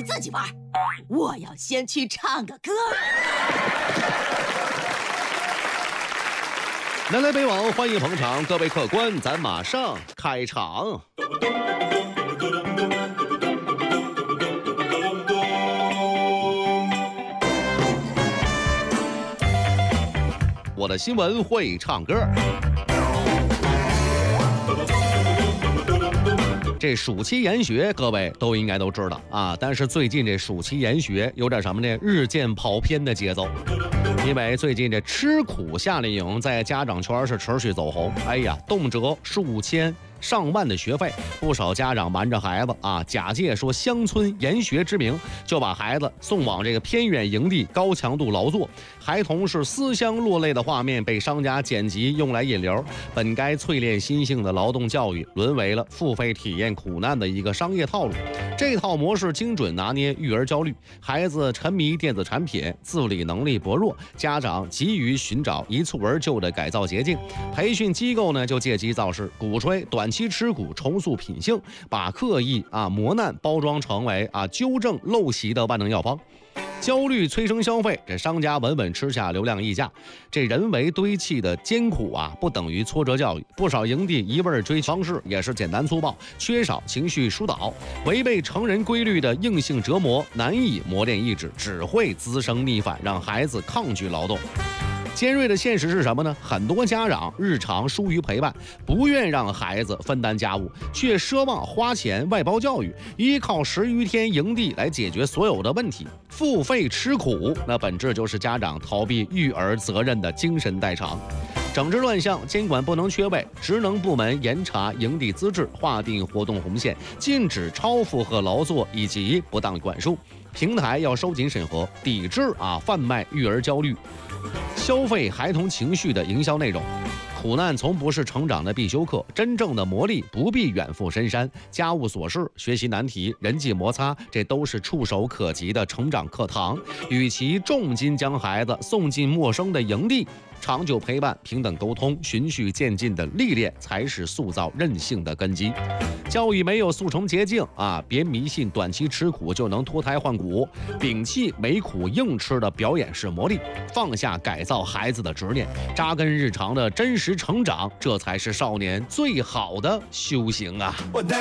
你自己玩，我要先去唱个歌。 南来北往，欢迎捧场，各位客官，咱马上开场。我的新闻会唱歌。这暑期研学，各位都应该都知道啊。但是最近这暑期研学有点什么呢？日渐跑偏的节奏。因为最近这吃苦夏令营在家长圈是持续走红，哎呀，动辄数千上万的学费，不少家长瞒着孩子啊，假借说乡村研学之名，就把孩子送往这个偏远营地高强度劳作，孩童是思乡落泪的画面被商家剪辑用来引流，本该淬炼心性的劳动教育，沦为了付费体验苦难的一个商业套路。这套模式精准拿捏育儿焦虑，孩子沉迷电子产品，自理能力薄弱，家长急于寻找一蹴而就的改造捷径，培训机构呢就借机造势，鼓吹短期吃苦重塑品性，把刻意磨难包装成为纠正陋习的万能药方。焦虑催生消费，这商家稳稳吃下流量溢价。这人为堆砌的艰苦不等于挫折教育，不少营地一味追方式也是简单粗暴，缺少情绪疏导，违背成人规律的硬性折磨难以磨练意志，只会滋生逆反，让孩子抗拒劳动。尖锐的现实是什么呢？很多家长日常疏于陪伴，不愿让孩子分担家务，却奢望花钱外包教育，依靠10余天营地来解决所有的问题，付费吃苦，那本质就是家长逃避育儿责任的精神代偿。整治乱象，监管不能缺位，职能部门严查营地资质，划定活动红线，禁止超负荷劳作以及不当管束。平台要收紧审核，抵制贩卖育儿焦虑、消费孩童情绪的营销内容。苦难从不是成长的必修课，真正的磨砺不必远赴深山，家务琐事、学习难题、人际摩擦，这都是触手可及的成长课堂。与其重金将孩子送进陌生的营地，长久陪伴、平等沟通、循序渐进的历练，才是塑造韧性的根基。教育没有速成捷径别迷信短期吃苦就能脱胎换骨，摒弃没苦硬吃的表演式磨砺，放下改造孩子的执念，扎根日常的真实成长，这才是少年最好的修行啊。